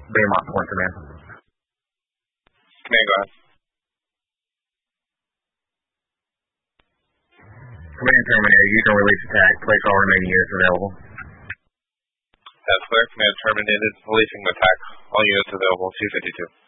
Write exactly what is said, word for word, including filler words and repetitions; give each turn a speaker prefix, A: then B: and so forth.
A: Baymont Point Command.
B: Command, go ahead.
A: Command terminated. You can release attack. Place all remaining units available.
B: That's clear. Command terminated. Releasing attack. All units available. two fifty-two.